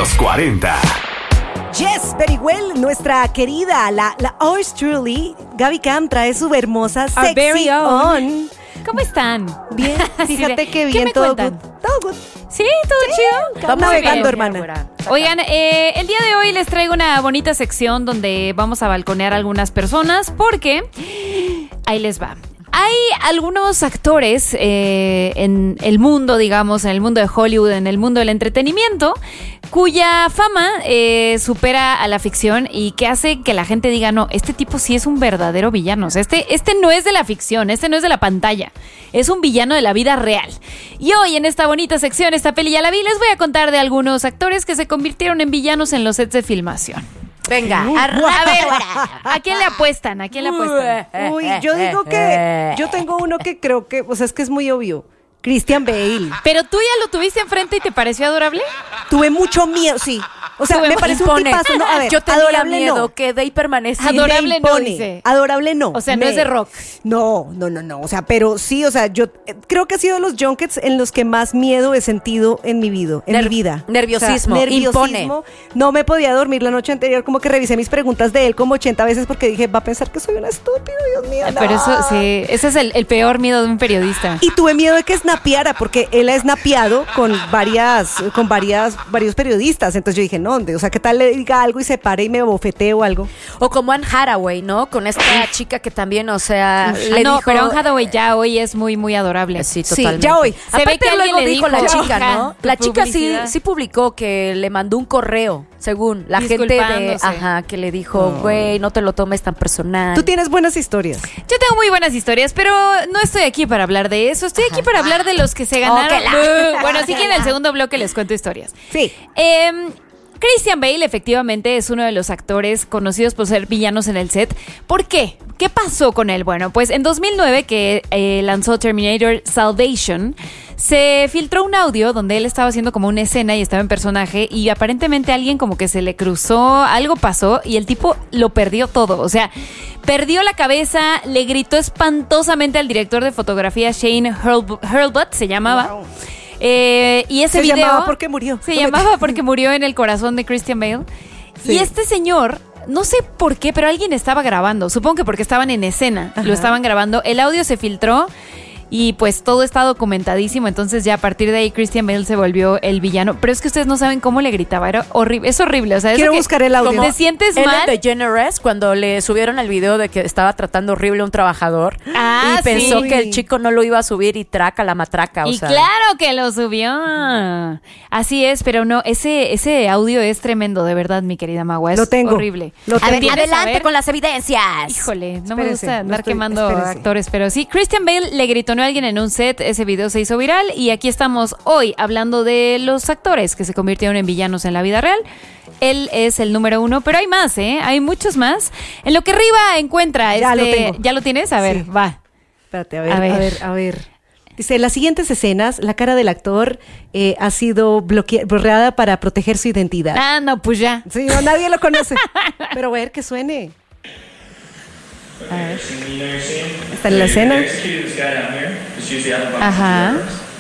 los 40. Yes, very well. Nuestra querida, la ours truly, Gaby Cam trae su hermosa Our very sexy own. on. ¿Cómo están? Bien, fíjate que ¿Qué bien, me todo good. cuentan? Todo good. ¿Sí? ¿Todo chido? Estamos navegando, hermana. Oigan, el día de hoy les traigo una bonita sección donde vamos a balconear a algunas personas porque ahí les va. Hay algunos actores en el mundo, digamos, en el mundo de Hollywood, en el mundo del entretenimiento, cuya fama supera a la ficción y que hace que la gente diga, no, este tipo sí es un verdadero villano. O sea, este no es de la ficción, este no es de la pantalla, es un villano de la vida real. Y hoy en esta bonita sección, esta peli ya la vi, les voy a contar de algunos actores que se convirtieron en villanos en los sets de filmación. Venga, A ver, ¿a quién le apuestan? ¿A quién le apuestan? Uy, yo digo que yo tengo uno que creo que, o sea, es que es muy obvio. Christian Bale. Pero tú ya lo tuviste enfrente y te pareció adorable. Tuve mucho miedo, sí. O sea, Tuve me parece un impone. tipazo. No, a ver, Yo tenía adorable miedo, no. quedé y permanecí. Adorable no, Impone. dice. Adorable no. O sea, no es de rock. No. O sea, pero sí, o sea, yo creo que ha sido de los junkets en los que más miedo he sentido en mi vida. Nerviosismo, O sea, impone. No me podía dormir la noche anterior, como que revisé mis preguntas de él como 80 veces porque dije, va a pensar que soy una estúpida, Dios mío. No. Pero eso, sí, ese es el peor miedo de un periodista. Y tuve miedo de que snapeara, porque él ha snapeado con varios periodistas. Entonces yo dije, no, o sea, ¿qué tal le diga algo y se pare y me bofetee o algo? O como Anne Hathaway, ¿no? Con esta chica que también, o sea, le No, dijo... pero Anne Hathaway ya hoy es muy, muy adorable. Sí, Sí, totalmente. ya hoy. Se ve Aparte que alguien luego le dijo dijo, la chica, "Hija, ¿no? tu La chica publicidad". sí publicó que le mandó un correo, según la gente de... Disculpándose. Ajá, que le dijo, güey, no te lo tomes tan personal. Tú tienes buenas historias. Yo tengo muy buenas historias, pero no estoy aquí para hablar de eso. Estoy aquí para hablar de los que se ganaron. que la- Bueno, sí que en el segundo bloque les cuento historias. Sí. Christian Bale efectivamente es uno de los actores conocidos por ser villanos en el set. ¿Por qué? ¿Qué pasó con él? Bueno, pues en 2009 que lanzó Terminator Salvation, se filtró un audio donde él estaba haciendo como una escena y estaba en personaje y aparentemente alguien como que se le cruzó, algo pasó y el tipo lo perdió todo. O sea, perdió la cabeza, le gritó espantosamente al director de fotografía Shane Hurlbut, se llamaba. Wow. Y ese Se video llamaba porque murió. Se llamaba porque murió en el corazón de Christian Bale. Sí. Y este señor, no sé por qué, pero alguien estaba grabando. Supongo que porque estaban en escena. Ajá. Lo estaban grabando. El audio se filtró. Y pues todo está documentadísimo. Entonces ya a partir de ahí Christian Bale se volvió el villano. Pero es que ustedes no saben cómo le gritaba. Era horrible. Es horrible. O sea, Quiero eso que buscar el audio. Te sientes Ellen mal. DeGeneres, cuando le subieron el video de que estaba tratando horrible a un trabajador Ah, y pensó sí. que el chico no lo iba a subir y traca la matraca, o Y sea. claro que lo subió. Así es, pero no, ese audio es tremendo, de verdad, mi querida Magua. Es Lo tengo. horrible. Lo tengo. ¿Quieres Adelante saber? con las evidencias. Híjole, no me Espérese, gusta no andar estoy- quemando espérese. actores, pero sí, Christian Bale le gritonó a alguien en un set, ese video se hizo viral y aquí estamos hoy hablando de los actores que se convirtieron en villanos en la vida real. Él es el número 1, pero hay más, hay muchos más. En lo que arriba encuentra, Ya lo tengo. ¿ya lo tienes? A ver, Sí. va. Espérate, A a ver. Dice, en las siguientes escenas, la cara del actor ha sido borrada para proteger su identidad. Ah, no, pues ya. Sí, no, nadie lo conoce. Pero a ver, que suene. A ver. Está en la escena. Ajá.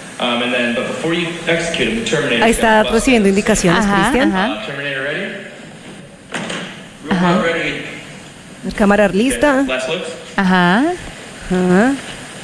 Ahí está recibiendo indicaciones, Ajá, Cristian. ajá. Ajá. La cámara lista. Ajá. Ajá.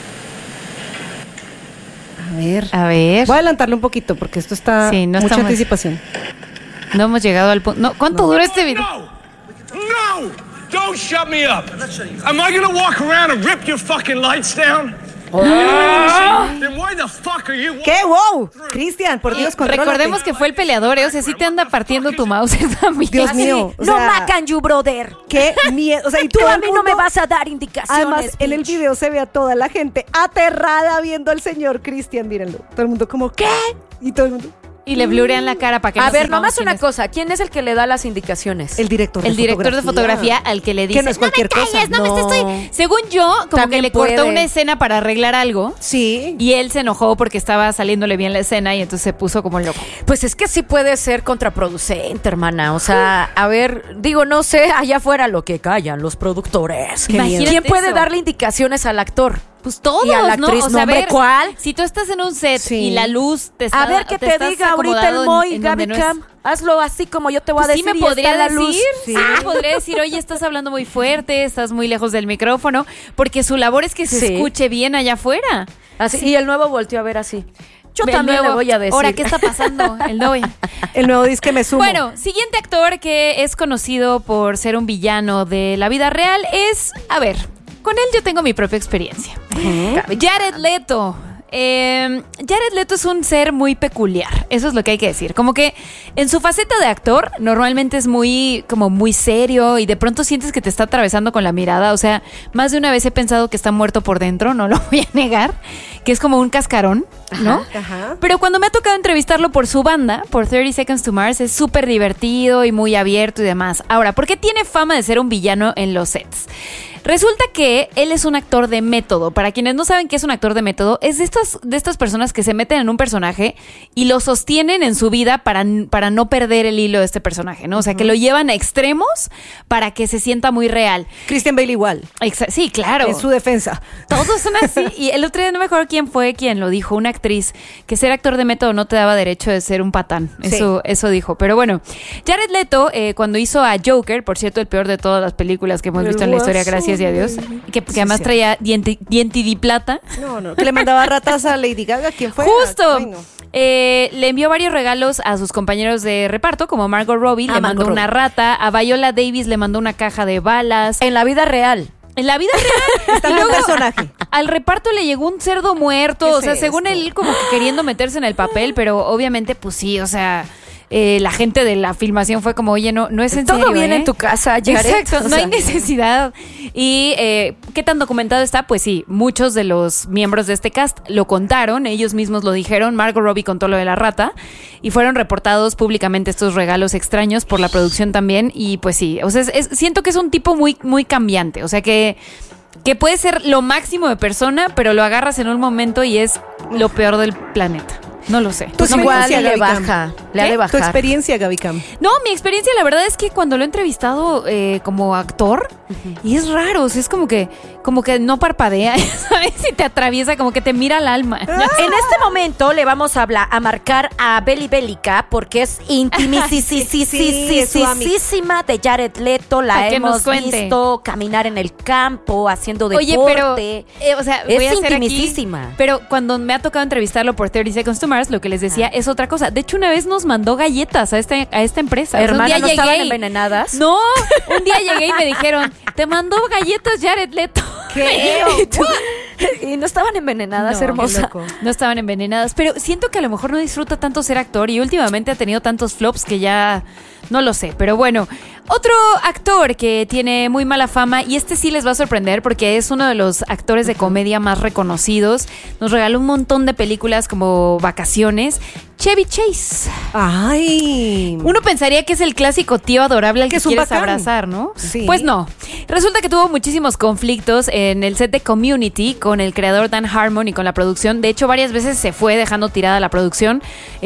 A A ver. Voy a adelantarlo un poquito porque esto está Sí, no mucha estamos- anticipación. No hemos llegado al punto. No, ¿cuánto duró este video? No! Don't shut me up! Am I gonna walk around and rip your fucking lights down? Then why the fuck are you ¿Qué? ¡Wow! Cristian, por Dios, contrólate. Recordemos que fue el peleador, o sea, sí te anda partiendo tu mouse también. Dios mío. O No sea, macan you, brother. ¡Qué miedo! O sea, y Tú todo a el mí no me mundo- vas a dar indicaciones. Además, en el bitch. video se ve a toda la gente aterrada viendo al señor Cristian, mírenlo. Todo el mundo como, ¿qué? Y todo el mundo, Y le blurean la cara para que A no ver, sepamos nomás quién una es. cosa. ¿Quién es el que le da las indicaciones? el director De fotografía al que le dice, Que no es cualquier me calles, cosa. no me No. estoy... Según yo, como que También le cortó puede. una escena para arreglar algo. Sí. Y él se enojó porque estaba saliéndole bien la escena y entonces se puso como loco. Pues es que sí puede ser contraproducente, hermana. O sea, a ver, digo, no sé, allá afuera lo que callan los productores. Imagínate ¿Quién puede eso. darle indicaciones al actor? Pues todos, Y a la actriz, ¿no? O sea, nombre, a ver, ¿cuál? si tú estás en un set Sí. y la luz te está A ver, que te estás diga ahorita acomodado el Moy, en donde Gaby no es. Cam. Hazlo así como yo te voy a Pues sí decir me y está podría la decir, luz. sí me podría decir, oye, estás hablando muy fuerte, estás muy lejos del micrófono, porque su labor es que se Sí. escuche bien allá afuera. Así, y el nuevo volteó a ver así. Yo El también nuevo, le voy a decir. Ahora, ¿qué está pasando? El nuevo. El nuevo disco que me sumo. Bueno, siguiente actor que es conocido por ser un villano de la vida real es, a ver, con él yo tengo mi propia experiencia. Jared Leto. Jared Leto es un ser muy peculiar, eso es lo que hay que decir. Como que en su faceta de actor normalmente es muy serio y de pronto sientes que te está atravesando con la mirada. O sea, más de una vez he pensado que está muerto por dentro, no lo voy a negar, que es como un cascarón, ¿no? Ajá. Pero cuando me ha tocado entrevistarlo por su banda, por 30 Seconds to Mars, es súper divertido y muy abierto y demás. Ahora, ¿por qué tiene fama de ser un villano en los sets? Resulta que él es un actor de método. Para quienes no saben qué es un actor de método, es de estas personas que se meten en un personaje y lo sostienen en su vida para no perder el hilo de este personaje, ¿no? O sea, que lo llevan a extremos para que se sienta muy real. Christian Bale igual, Sí, claro. en su defensa. Todos son así. Y el otro día no me acuerdo quién fue quien lo dijo, una actriz, que ser actor de método no te daba derecho de ser un patán. Eso dijo. Pero bueno, Jared Leto, cuando hizo a Joker, por cierto, el peor de todas las películas que hemos visto en la historia, gracias y a Dios, que además traía dientidiplata. No, que le mandaba ratas a Lady Gaga, ¿quién fue? Justo. Ay, no. Le envió varios regalos a sus compañeros de reparto, como Margot Robbie, le mandó una rata, a Viola Davis le mandó una caja de balas. En la vida real. En la vida real. Está Y en el luego, personaje. al reparto le llegó un cerdo muerto, ¿Qué o es sea, según esto? él como que queriendo meterse en el papel, pero obviamente pues sí, o sea, la gente de la filmación fue como, oye, no es en serio, Todo bien ¿eh? en tu casa, Jared. Exacto, O no hay sea, necesidad. Y ¿qué tan documentado está? Pues sí, muchos de los miembros de este cast lo contaron, ellos mismos lo dijeron. Margot Robbie contó lo de la rata y fueron reportados públicamente estos regalos extraños por la producción también. Y pues sí, o sea, siento que es un tipo muy, muy cambiante, o sea que puede ser lo máximo de persona, pero lo agarras en un momento y es lo peor del planeta. No lo sé. Pues Tu igual experiencia, le Gaby Cam. baja. Le ha de Tu bajar. experiencia, Gaby Cam. No, mi experiencia la verdad es que cuando lo he entrevistado como actor, y es raro, o sea, es como que no parpadea, ¿sabes? Y te atraviesa, como que te mira al alma. En este momento le vamos a marcar a Beli Bélica porque es intimisísima de Jared Leto. La Pa' que nos hemos cuente. visto caminar en el campo, haciendo deporte. Oye, pero, o sea, es voy a hacer aquí- intimisísima. pero cuando me ha tocado entrevistarlo por 30 Seconds to Mars, lo que les decía es otra cosa. De hecho, una vez nos mandó galletas a esta empresa. O sea, Hermana, un día ¿no estaban llegué y- envenenadas? No, un día llegué y me dijeron, te mandó galletas Jared Leto. ¿Qué? Y no estaban envenenadas, No, hermosa. qué loco. No estaban envenenadas, pero siento que a lo mejor no disfruta tanto ser actor y últimamente ha tenido tantos flops que ya no lo sé. Pero bueno, otro actor que tiene muy mala fama, y este sí les va a sorprender porque es uno de los actores de comedia más reconocidos. Nos regaló un montón de películas como Vacaciones. Chevy Chase. Ay. Uno pensaría que es el clásico tío adorable al Que que es un quieres bacán. abrazar, ¿no? Sí. Pues no. Resulta que tuvo muchísimos conflictos en el set de Community con el creador Dan Harmon y con la producción. De hecho, varias veces se fue dejando tirada la producción.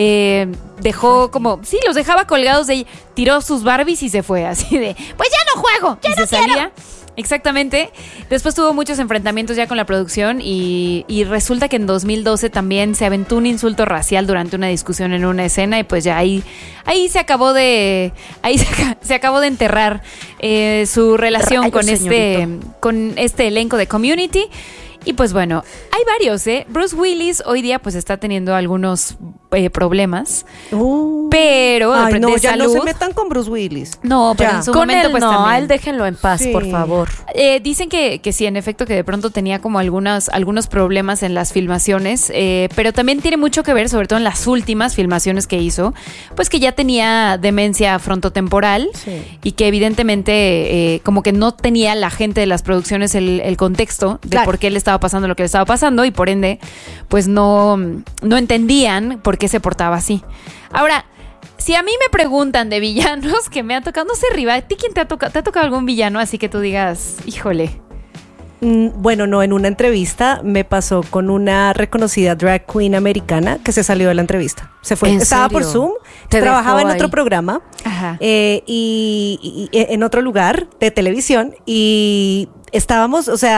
Dejó como... Sí, los dejaba colgados de... Tiró sus Barbies y se fue así de... Pues ya no juego, ya no quiero. Exactamente. Después tuvo muchos enfrentamientos ya con la producción y resulta que en 2012 también se aventó un insulto racial durante una discusión en una escena y pues ya ahí se acabó de se acabó de enterrar su relación Rayos, con este elenco de Community. Y pues bueno, hay varios, Bruce Willis hoy día pues está teniendo algunos problemas, pero Ay, de no, ya salud. no se metan con Bruce Willis. No, pero Ya. en su Con momento él pues no, también. a él déjenlo en paz, Sí. por favor. Dicen que sí, en efecto, que de pronto tenía como algunos problemas en las filmaciones, pero también tiene mucho que ver, sobre todo en las últimas filmaciones que hizo, pues que ya tenía demencia frontotemporal Sí. y que evidentemente como que no tenía la gente de las producciones el contexto de Claro. por qué le estaba pasando lo que le estaba pasando y por ende pues no entendían por qué se portaba así. Ahora, si a mí me preguntan de villanos que me han tocado, no sé, Riva, ¿a ti quién te ha tocado? ¿Te ha tocado algún villano así que tú digas, híjole? Bueno, no, en una entrevista me pasó con una reconocida drag queen americana que se salió de la entrevista. Se fue. ¿En Estaba por serio? Zoom, Te trabajaba dejó en otro ahí. programa Ajá. y en otro lugar de televisión y estábamos, o sea,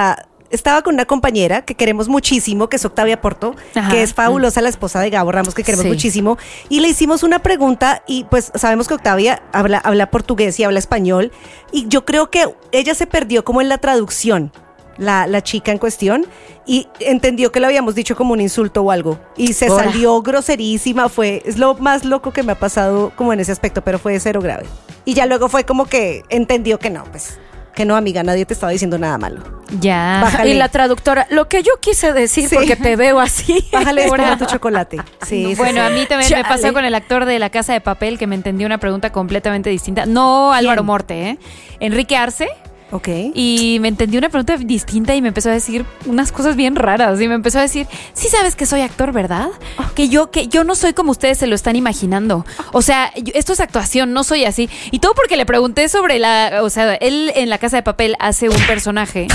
estaba con una compañera que queremos muchísimo, que es Octavia Porto, Ajá. que es fabulosa, la esposa de Gabo Ramos, que queremos Sí. muchísimo, y le hicimos una pregunta y pues sabemos que Octavia habla portugués y habla español, y yo creo que ella se perdió como en la traducción, la chica en cuestión, y entendió que le habíamos dicho como un insulto o algo, y se Ahora. salió groserísima, es lo más loco que me ha pasado como en ese aspecto, pero fue cero grave. Y ya luego fue como que entendió que no, pues, que no, amiga, nadie te estaba diciendo nada malo. Ya. Bájale. Y la traductora, lo que yo quise decir, Sí. porque te veo así. Bájale Ahora. espuma tu chocolate. Sí, sí, Bueno, sí. a mí también me Chale. pasó con el actor de La Casa de Papel que me entendió una pregunta completamente distinta. No Álvaro Morte, ¿eh? Enrique Arce. Ok. Y me entendió una pregunta distinta y me empezó a decir unas cosas bien raras. Y me empezó a decir, sí sabes que soy actor, ¿verdad? Que yo no soy como ustedes se lo están imaginando. O sea, esto es actuación, no soy así. Y todo porque le pregunté sobre o sea, él en La Casa de Papel hace un personaje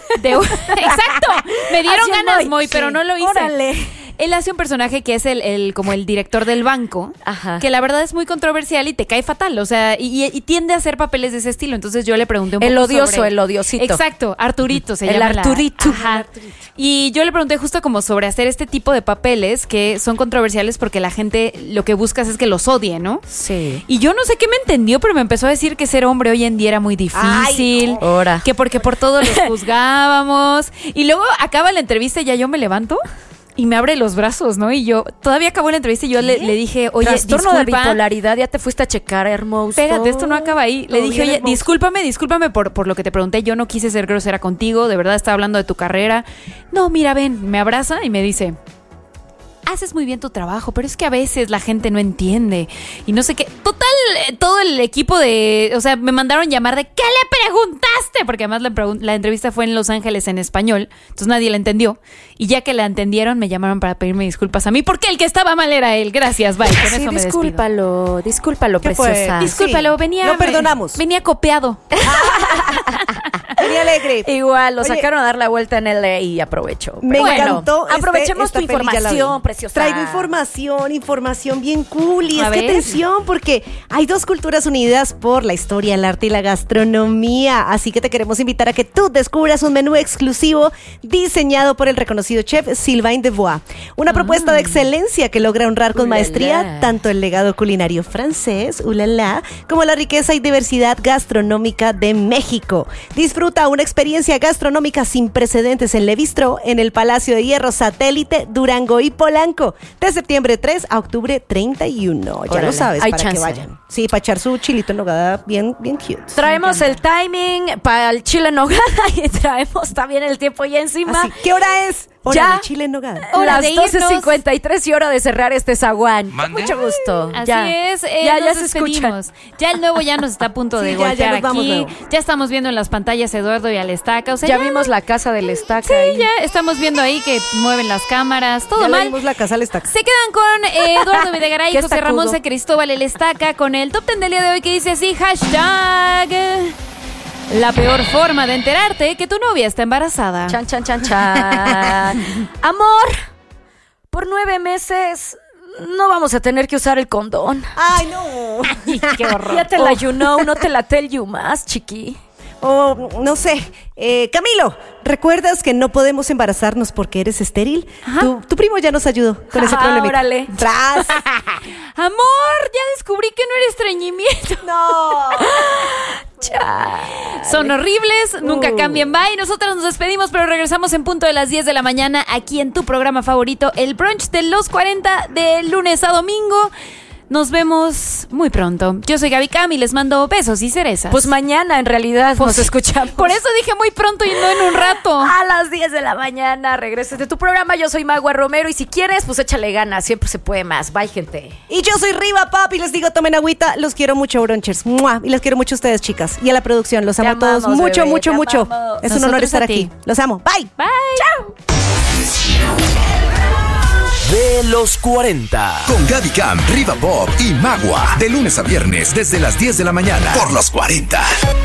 exacto. Me dieron Hace un ganas, Moy, Moy, pero sí. no lo hice. Órale. Él hace un personaje que es como el director del banco, Ajá. que la verdad es muy controversial y te cae fatal, o sea, y tiende a hacer papeles de ese estilo. Entonces yo le pregunté un poco El odioso, sobre- el odiosito. Exacto, Arturito se El llama. Arturito. Ajá. Y yo le pregunté justo como sobre hacer este tipo de papeles que son controversiales porque la gente lo que buscas es que los odie, ¿no? Sí. Y yo no sé qué me entendió, pero me empezó a decir que ser hombre hoy en día era muy difícil. no. Ahora. Que porque por todo los juzgábamos. Y luego acaba la entrevista y ya yo me levanto y me abre los brazos, ¿no? Y yo, todavía acabó la entrevista y yo le dije, oye, Trastorno de disculpa. bipolaridad, ya te fuiste a checar, hermoso. Espérate, esto no acaba ahí. Le Todo dije, bien, oye, hermoso. discúlpame por lo que te pregunté. Yo no quise ser grosera contigo. De verdad estaba hablando de tu carrera. No, mira, ven, me abraza y me dice, haces muy bien tu trabajo, pero es que a veces la gente no entiende. Y no sé qué. Total, todo el equipo o sea, me mandaron llamar de, ¿qué le preguntaste? Porque además la entrevista fue en Los Ángeles en español. Entonces nadie la entendió. Y ya que la entendieron, me llamaron para pedirme disculpas a mí, porque el que estaba mal era él. Gracias, bye. Con Sí, eso me despido. discúlpalo, ¿Qué fue? preciosa. Discúlpalo, Sí, venía. lo perdonamos. Venía copiado. Venía alegre. Igual, lo Oye, sacaron a dar la vuelta en LA y aprovecho. Me Pero bueno, encantó. aprovechemos esta tu peli, ya la vi. información, preciosa. Traigo información bien cool. Y A es que ver. atención, porque hay dos culturas unidas por la historia, el arte y la gastronomía. Así que te queremos invitar a que tú descubras un menú exclusivo diseñado por el reconocido chef Sylvain Devois. Una propuesta de excelencia que logra honrar con Ulala. maestría tanto el legado culinario francés, ulala, como la riqueza y diversidad gastronómica de México. Disfruta una experiencia gastronómica sin precedentes en Le Bistrot, en el Palacio de Hierro Satélite, Durango y Polanco, de septiembre 3 a octubre 31. Ya Órale, lo sabes, hay para chance. que vayan. Sí, para echar su chilito en nogada bien cute. Traemos el timing para el chile en nogada y traemos también el tiempo ya encima. Así, ¿qué hora es? Hora Ya. de chile en nogada. Hora Las de irnos. 12:53 y hora de cerrar este zaguán. Con ¿Mande? mucho gusto. Así Ya. es, ya nos se escuchan. despedimos. Ya el nuevo ya nos está a punto Sí, de ya nos golpear vamos aquí. nuevo. Ya estamos viendo en las pantallas a Eduardo y al Estaca. O sea, Ya vimos la casa del estaca. Sí, ahí. ya estamos viendo ahí que mueven las cámaras. Todo Ya le mal. dimos la casa al estaca. Se quedan con Eduardo Videgaray y Qué José Ramón estacudo. C. Cristóbal el Estaca con el top 10 del día de hoy que dice así, hashtag la peor forma de enterarte que tu novia está embarazada. Chan, chan, chan, chan. Amor, por 9 meses no vamos a tener que usar el condón. Ay, no. Qué horror. Ya te la you know, no te la tell you más, chiqui. O no sé, Camilo, ¿recuerdas que no podemos embarazarnos porque eres estéril? Tu primo ya nos ayudó con ese Ah, problema. órale. Tras. Amor, ya descubrí que no era estreñimiento. No. Son horribles, nunca cambien. Bye. Nosotros nos despedimos, pero regresamos en punto de las 10 de la mañana aquí en tu programa favorito, el brunch de los 40 de lunes a domingo. Nos vemos muy pronto. Yo soy Gaby Cam y les mando besos y cerezas. Pues mañana en realidad nos escuchamos. Por eso dije muy pronto y no en un rato. A las 10 de la mañana regreses de tu programa. Yo soy Magua Romero y si quieres, pues échale ganas. Siempre se puede más. Bye, gente. Y yo soy Riva Pop y les digo, tomen agüita. Los quiero mucho, brunchers. ¡Mua! Y les quiero mucho a ustedes, chicas. Y a la producción. Los amo a todos amamos, mucho, bebé, mucho, te mucho. amamos. Es un honor Nosotros estar a ti. aquí. Los amo. Bye. Bye. ¡Chao! De los 40. Con Gaby Cam, Riva Pop y Magua. De lunes a viernes desde las 10 de la mañana. Por los 40.